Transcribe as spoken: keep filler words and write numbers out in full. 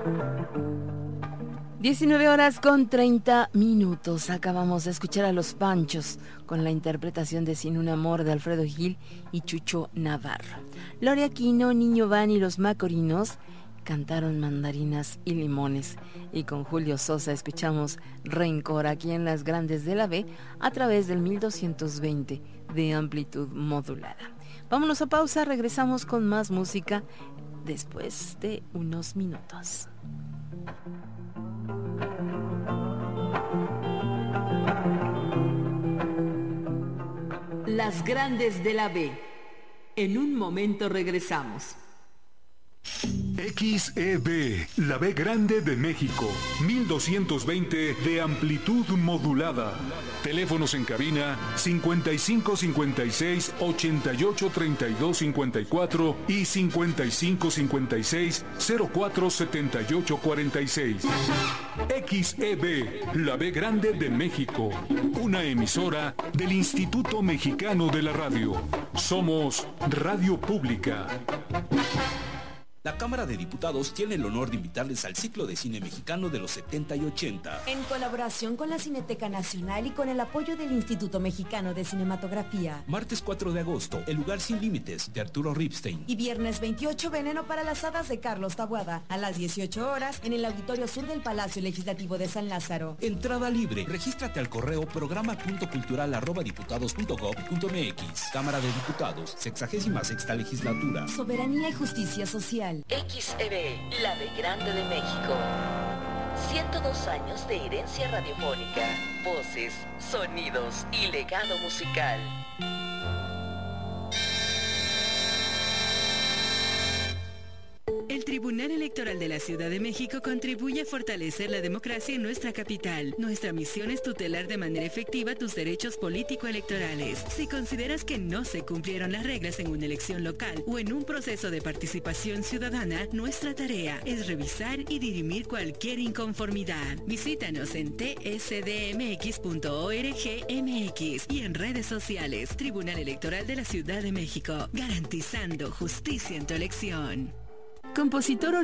diecinueve horas con treinta minutos. Acabamos de escuchar a Los Panchos con la interpretación de Sin un amor de Alfredo Gil y Chucho Navarro. Lore Aquino, Niño Van y Los Macorinos cantaron Mandarinas y Limones. Y con Julio Sosa escuchamos Rencor aquí en Las Grandes de la B a través del mil doscientos veinte de amplitud modulada. Vámonos a pausa, regresamos con más música después de unos minutos. Las Grandes de la B. En un momento regresamos. X E B, la B grande de México, mil doscientos veinte de amplitud modulada. Teléfonos en cabina cincuenta y cinco cincuenta y seis ochenta y ocho treinta y dos cincuenta y cuatro y cincuenta y cinco cincuenta y seis cero cuatro setenta y ocho cuarenta y seis. X E B, la B grande de México, una emisora del Instituto Mexicano de la Radio. Somos Radio Pública. La Cámara de Diputados tiene el honor de invitarles al ciclo de cine mexicano de los setenta y ochenta. En colaboración con la Cineteca Nacional y con el apoyo del Instituto Mexicano de Cinematografía. Martes cuatro de agosto, El lugar sin límites, de Arturo Ripstein. Y viernes veintiocho, Veneno para las hadas, de Carlos Taboada. A las dieciocho horas, en el Auditorio Sur del Palacio Legislativo de San Lázaro. Entrada libre. Regístrate al correo programa punto cultural arroba diputados punto gob punto mx. Cámara de Diputados, sexagésima sexta legislatura. Soberanía y justicia social. X E B, la B grande de México. ciento dos años de herencia radiofónica, voces, sonidos y legado musical. El Tribunal Electoral de la Ciudad de México contribuye a fortalecer la democracia en nuestra capital. Nuestra misión es tutelar de manera efectiva tus derechos político-electorales. Si consideras que no se cumplieron las reglas en una elección local o en un proceso de participación ciudadana, nuestra tarea es revisar y dirimir cualquier inconformidad. Visítanos en t s d m x punto org m x y en redes sociales. Tribunal Electoral de la Ciudad de México, garantizando justicia en tu elección. Compositor